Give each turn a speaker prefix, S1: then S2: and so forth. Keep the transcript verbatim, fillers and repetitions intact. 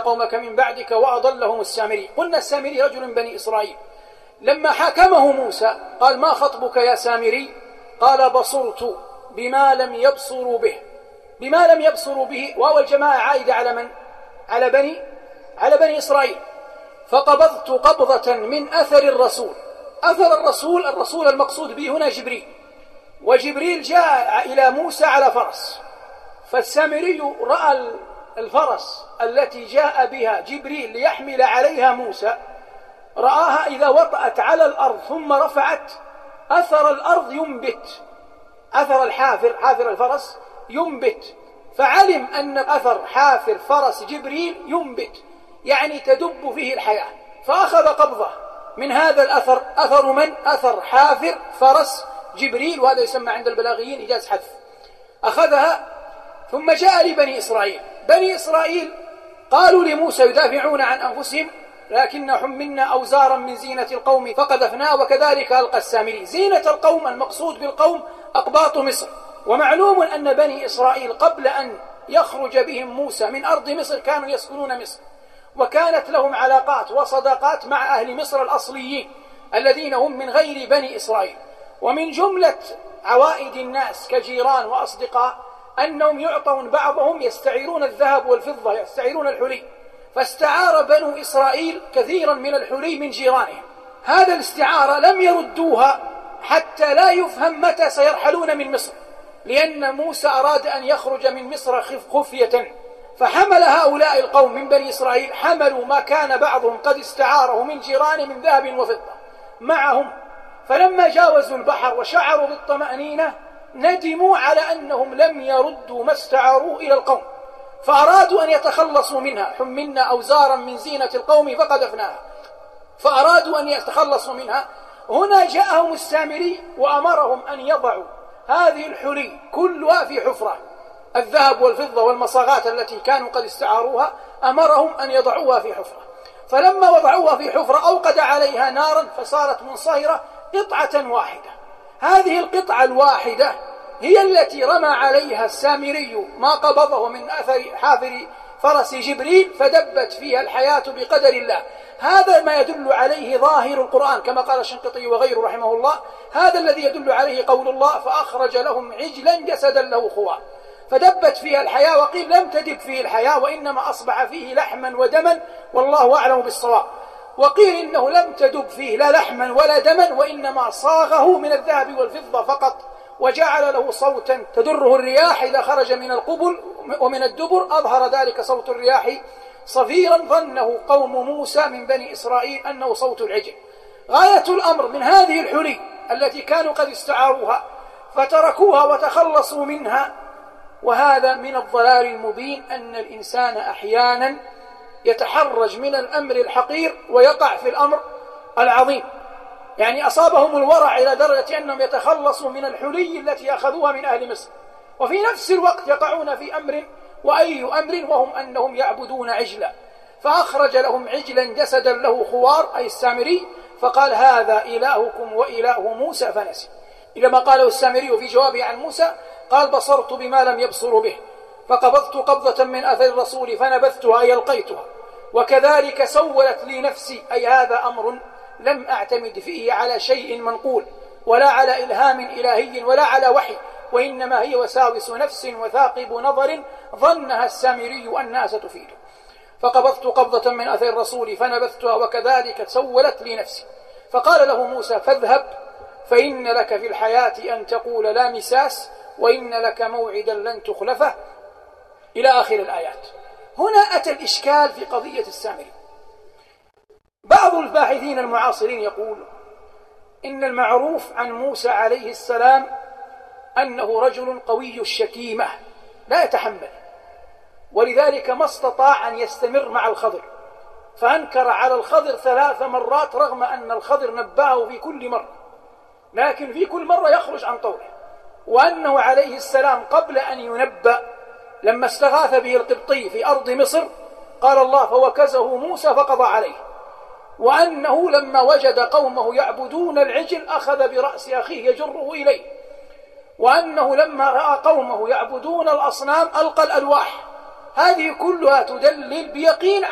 S1: قومك من بعدك وأضلهم السامري. قلنا السامري رجل من بني إسرائيل. لما حاكمه موسى قال: ما خطبك يا سامري؟ قال: بصرت بما لم يبصروا به. بما لم يبصروا به، وهو الجماعة عائدة على من؟ على بني على بني إسرائيل. فقبضت قبضة من أثر الرسول. أثر الرسول، الرسول المقصود به هنا جبريل، وجبريل جاء إلى موسى على فرس، فالسامري رأى الفرس التي جاء بها جبريل ليحمل عليها موسى، رآها إذا وطأت على الأرض ثم رفعت أثر الأرض ينبت، أثر الحافر، حافر الفرس ينبت، فعلم أن أثر حافر فرس جبريل ينبت، يعني تدب فيه الحياة، فأخذ قبضة من هذا الأثر. أثر من؟ أثر حافر فرس جبريل، وهذا يسمى عند البلاغيين إجاز حذف. أخذها ثم جاء لبني إسرائيل. بني إسرائيل قالوا لموسى يدافعون عن أنفسهم: لكن حملنا أوزارا من زينة القوم فقذفناه وكذلك ألقى السامري. زينة القوم، المقصود بالقوم أقباط مصر. ومعلوم أن بني إسرائيل قبل أن يخرج بهم موسى من أرض مصر كانوا يسكنون مصر، وكانت لهم علاقات وصداقات مع أهل مصر الأصليين الذين هم من غير بني إسرائيل. ومن جملة عوائد الناس كجيران وأصدقاء أنهم يعطون بعضهم، يستعيرون الذهب والفضة، يستعيرون الحلي، فاستعار بنو إسرائيل كثيرا من الحلي من جيرانهم. هذا الاستعارة لم يردوها حتى لا يفهم متى سيرحلون من مصر، لأن موسى أراد أن يخرج من مصر خفية، فحمل هؤلاء القوم من بني إسرائيل، حملوا ما كان بعضهم قد استعاره من جيران من ذهب وفضة معهم، فلما جاوزوا البحر وشعروا بالطمأنينة ندموا على أنهم لم يردوا ما استعاروا إلى القوم، فأرادوا أن يتخلصوا منها. حملنا أوزارا من زينة القوم فقذفناها، فأرادوا أن يتخلصوا منها. هنا جاءهم السامري وأمرهم أن يضعوا هذه الحلي كلها في حفرة، الذهب والفضة والمصاغات التي كانوا قد استعاروها، أمرهم أن يضعوها في حفرة. فلما وضعوها في حفرة أوقد عليها نارا فصارت منصهرة قطعة واحدة. هذه القطعة الواحدة هي التي رمى عليها السامري ما قبضه من أثر حافر فرس جبريل، فدبت فيها الحياة بقدر الله. هذا ما يدل عليه ظاهر القرآن، كما قال الشنقيطي وغيره رحمه الله. هذا الذي يدل عليه قول الله: فأخرج لهم عجلا جسدا له خوار، فدبت فيها الحياة. وقيل لم تدب فيه الحياة، وإنما أصبح فيه لحما ودما، والله أعلم بالصواب. وقيل إنه لم تدب فيه لا لحما ولا دما، وإنما صاغه من الذهب والفضة فقط، وجعل له صوتا تدره الرياح إذا خرج من القبل ومن الدبر، أظهر ذلك صوت الرياح صفيرا، ظنه قوم موسى من بني إسرائيل أنه صوت العجل. غاية الأمر من هذه الحلي التي كانوا قد استعاروها فتركوها وتخلصوا منها. وهذا من الضلال المبين، أن الإنسان أحيانا يتحرج من الأمر الحقير ويقع في الأمر العظيم. يعني أصابهم الورع إلى درجة أنهم يتخلصوا من الحلي التي أخذوها من أهل مصر، وفي نفس الوقت يقعون في أمر، وأي أمر، وهم أنهم يعبدون عجلا. فأخرج لهم عجلا جسدا له خوار، أي السامري، فقال: هذا إلهكم وإله موسى فنسي. إلى ما قاله السامري في جوابه عن موسى، قال: بصرت بما لم يبصروا به، فقبضت قبضة من أثر الرسول فنبذتها، أي ألقيتها، وكذلك سولت لي نفسي، أي هذا أمر لم أعتمد فيه على شيء منقول، ولا على إلهام إلهي، ولا على وحي، وإنما هي وساوس نفس وثاقب نظر ظنها السامري أنها ستفيده. فقبضت قبضة من أثر الرسول فنبذتها، وكذلك سولت لي نفسي. فقال له موسى: فاذهب فإن لك في الحياة أن تقول لا مساس، وإن لك موعدا لن تخلفه، إلى آخر الآيات. هنا أتى الإشكال في قضية السامري. بعض الباحثين المعاصرين يقول إن المعروف عن موسى عليه السلام أنه رجل قوي الشكيمة لا يتحمل، ولذلك ما استطاع أن يستمر مع الخضر، فأنكر على الخضر ثلاث مرات، رغم أن الخضر نبهه في كل مرة، لكن في كل مرة يخرج عن طوره. وأنه عليه السلام قبل أن ينبأ لما استغاث به القبطي في أرض مصر قال الله: فوكزه موسى فقضى عليه. وأنه لما وجد قومه يعبدون العجل أخذ برأس أخيه يجره إليه. وأنه لما رأى قومه يعبدون الأصنام ألقى الألواح. هذه كلها تدلل بيقين